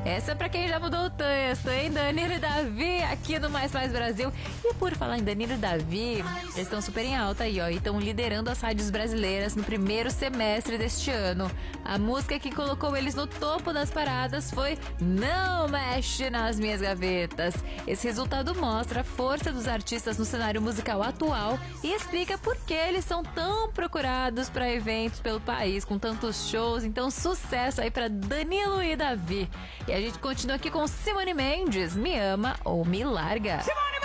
Essa é pra quem já mudou o texto, hein? Danilo e Davi aqui no Mais Brasil. E por falar em Danilo e Davi, eles estão super em alta aí, ó. E estão liderando as rádios brasileiras no primeiro semestre deste ano. A música que colocou eles no topo das paradas foi Não Mexe Nas Minhas Gavetas. Esse resultado mostra a força dos artistas no cenário musical atual e explica por que eles são tão procurados para eventos pelo país, com tantos shows. Então, sucesso aí para Danilo e Davi. E a gente continua aqui com Simone Mendes, Me Ama ou Me Larga. Simone!